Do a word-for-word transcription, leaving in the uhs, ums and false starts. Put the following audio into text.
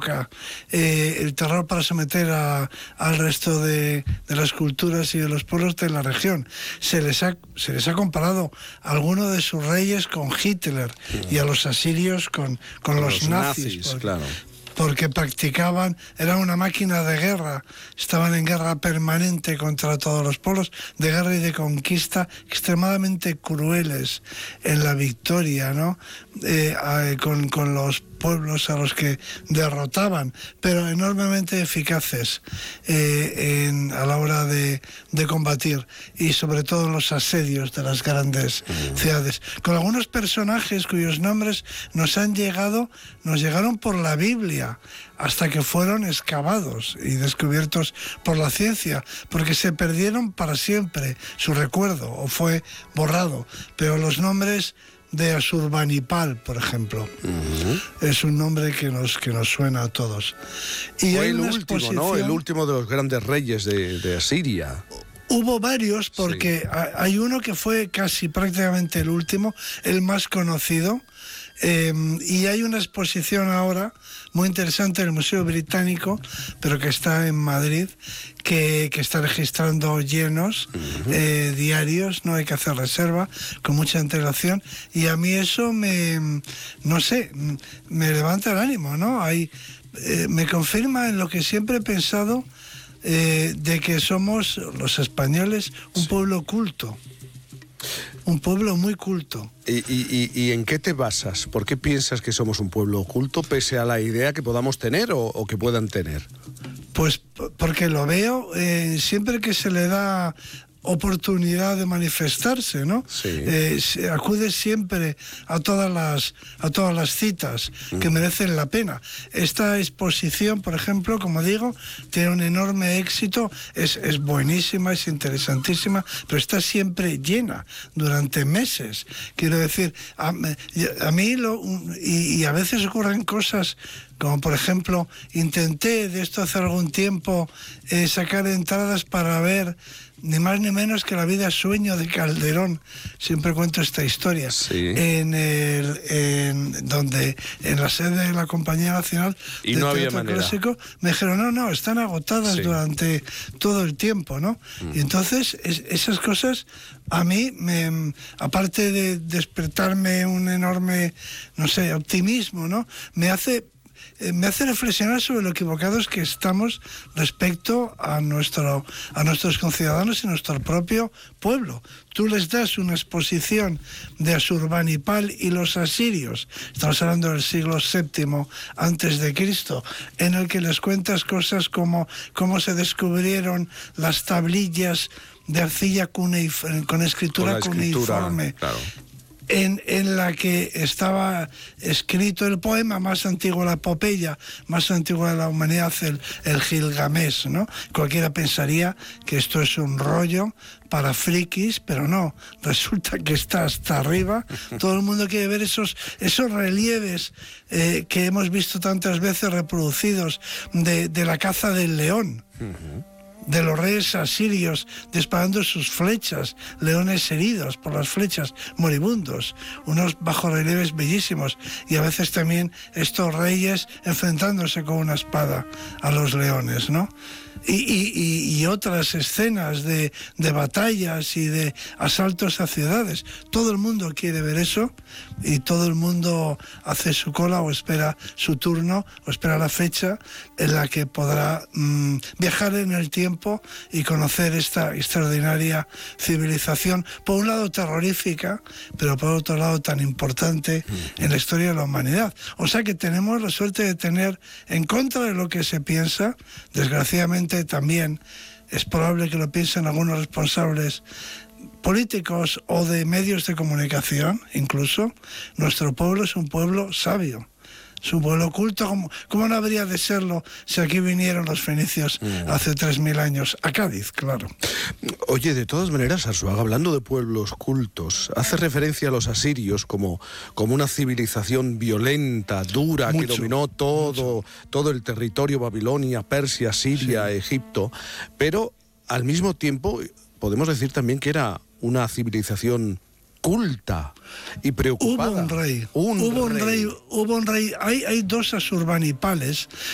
época eh, el terror para someter a, al resto de, de las culturas y de los pueblos de la región. Se les ha, se les ha comparado a alguno de sus reyes con Hitler y a los asirios con, con, con los, los nazis, nazis porque, claro. porque practicaban, eran una máquina de guerra, estaban en guerra permanente contra todos los pueblos, de guerra y de conquista, extremadamente crueles en la victoria, ¿no? Eh, eh, con, con los pueblos a los que derrotaban, pero enormemente eficaces eh, en, a la hora de, de combatir, y sobre todo en los asedios de las grandes mm. ciudades, con algunos personajes cuyos nombres nos han llegado, nos llegaron por la Biblia, hasta que fueron excavados y descubiertos por la ciencia, porque se perdieron para siempre su recuerdo o fue borrado, pero los nombres de Asurbanipal, por ejemplo, uh-huh. es un nombre que nos, que nos suena a todos. Y fue el último, exposición... ¿no? El último de los grandes reyes de, de Asiria. Hubo varios, porque sí. hay uno que fue casi prácticamente el último, el más conocido, eh, y hay una exposición ahora muy interesante en el Museo Británico, pero que está en Madrid, que, que está registrando llenos uh-huh. eh, diarios, no hay que hacer reserva, con mucha antelación, y a mí eso me, no sé, me levanta el ánimo, ¿no? Hay, eh, me confirma en lo que siempre he pensado, eh, de que somos los españoles un sí. pueblo culto. Un pueblo muy culto. ¿Y, y, ¿Y en qué te basas? ¿Por qué piensas que somos un pueblo culto, pese a la idea que podamos tener o, o que puedan tener? Pues porque lo veo eh, siempre que se le da oportunidad de manifestarse, ¿no? Sí. Eh, se acude siempre a todas las a todas las citas que merecen la pena. Esta exposición, por ejemplo, como digo, tiene un enorme éxito, es, es buenísima, es interesantísima, pero está siempre llena durante meses. Quiero decir, a, a mí lo, y, y a veces ocurren cosas como, por ejemplo, intenté de esto hace algún tiempo eh, sacar entradas para ver ni más ni menos que La vida sueño de Calderón. Siempre cuento esta historia. Sí. En el en donde en la sede de la Compañía Nacional y de no Teatro Clásico me dijeron no, no, están agotadas sí. durante todo el tiempo, ¿no? Mm. Y entonces es, esas cosas a mí, me, aparte de despertarme un enorme, no sé, optimismo, ¿no? Me hace me hace reflexionar sobre lo equivocados que estamos respecto a nuestro a nuestros conciudadanos y nuestro propio pueblo. Tú les das una exposición de Asurbanipal y los asirios, estamos hablando del siglo séptimo antes de Cristo, en el que les cuentas cosas como cómo se descubrieron las tablillas de arcilla cuneiforme, con escritura, con cuneiforme. Claro. En, en la que estaba escrito el poema más antiguo, la epopeya más antigua de la humanidad, el, el Gilgamesh, ¿no? Cualquiera pensaría que esto es un rollo para frikis, pero no, resulta que está hasta arriba. Todo el mundo quiere ver esos, esos relieves eh, que hemos visto tantas veces reproducidos de, de la caza del león. Uh-huh. De los reyes asirios disparando sus flechas, leones heridos por las flechas, moribundos, unos bajorrelieves bellísimos, y a veces también estos reyes enfrentándose con una espada a los leones, ¿no? Y, y, y otras escenas de, de batallas y de asaltos a ciudades. Todo el mundo quiere ver eso y todo el mundo hace su cola o espera su turno o espera la fecha en la que podrá mmm, viajar en el tiempo y conocer esta extraordinaria civilización, por un lado terrorífica, pero por otro lado tan importante en la historia de la humanidad. O sea que tenemos la suerte de tener, en contra de lo que se piensa, desgraciadamente también es probable que lo piensen algunos responsables políticos o de medios de comunicación, incluso, nuestro pueblo es un pueblo sabio. Es un pueblo culto, ¿cómo, cómo no habría de serlo si aquí vinieron los fenicios mm. hace tres mil años? A Cádiz, claro. Oye, de todas maneras, Arzuaga, hablando de pueblos cultos, hace referencia a los asirios como, como una civilización violenta, dura, mucho, que dominó todo, todo el territorio, Babilonia, Persia, Siria, sí. Egipto, pero al mismo tiempo podemos decir también que era una civilización culta y preocupada. Hubo un rey, un hubo rey. un rey, hubo un rey, hay, hay dos Asurbanipales